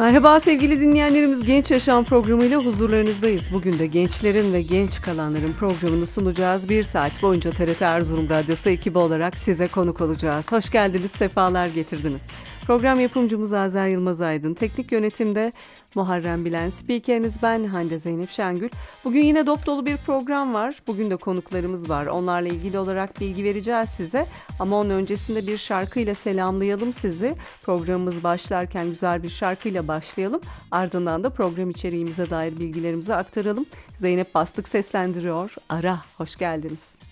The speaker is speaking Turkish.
Merhaba sevgili dinleyenlerimiz, Genç Yaşam programıyla huzurlarınızdayız. Bugün de gençlerin ve genç kalanların programını sunacağız. Bir saat boyunca TRT Erzurum Radyosu ekibi olarak size konuk olacağız. Hoş geldiniz, sefalar getirdiniz. Program yapımcımız Azer Yılmaz Aydın, teknik yönetimde Muharrem Bilen, spikeriniz ben Hande Zeynep Şengül. Bugün yine dop dolu bir program var. Bugün de konuklarımız var. Onlarla ilgili olarak bilgi vereceğiz size. Ama onun öncesinde bir şarkıyla selamlayalım sizi. Programımız başlarken güzel bir şarkıyla başlayalım. Ardından da program içeriğimize dair bilgilerimizi aktaralım. Zeynep Bastık seslendiriyor. Ara, hoş geldiniz.